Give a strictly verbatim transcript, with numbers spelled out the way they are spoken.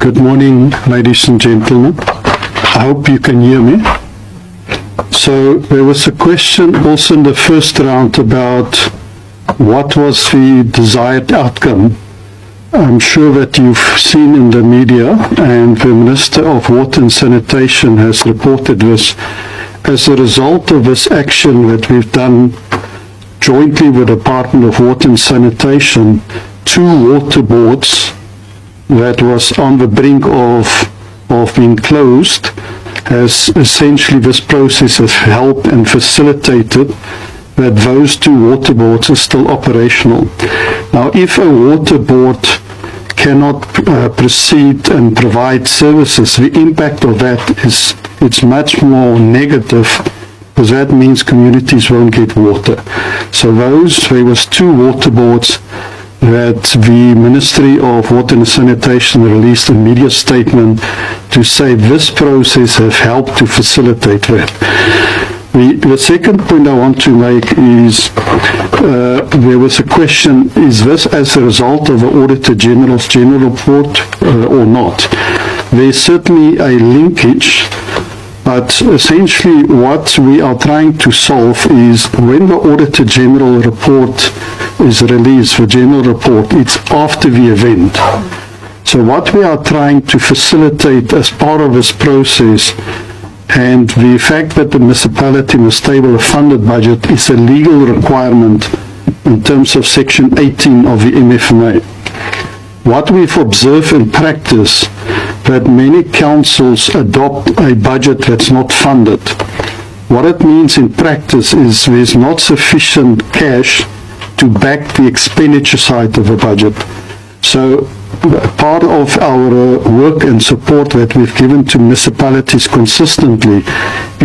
Good morning, ladies and gentlemen. I hope you can hear me. So there was a question also in the first round about what was the desired outcome. I'm sure that you've seen in the media, and the Minister of Water and Sanitation has reported this. As a result of this action that we've done jointly with the Department of Water and Sanitation, two water boards that was on the brink of, of being closed, has essentially, this process has helped and facilitated that those two water boards are still operational. Now, if a water board cannot uh, proceed and provide services, the impact of that is it's much more negative, because that means communities won't get water. So those, there was two water boards that the Ministry of Water and Sanitation released a media statement to say this process has helped to facilitate that. The, the second point I want to make is uh, there was a question, is this as a result of the Auditor General's general report uh, or not? There's certainly a linkage, but essentially what we are trying to solve is when the Auditor General report is released, the general report, it's after the event. So what we are trying to facilitate as part of this process, and the fact that the municipality must table a funded budget is a legal requirement in terms of Section eighteen of the M F M A. What we've observed in practice, that many councils adopt a budget that's not funded. What it means in practice is there's not sufficient cash to back the expenditure side of the budget. So part of our uh, work and support that we've given to municipalities consistently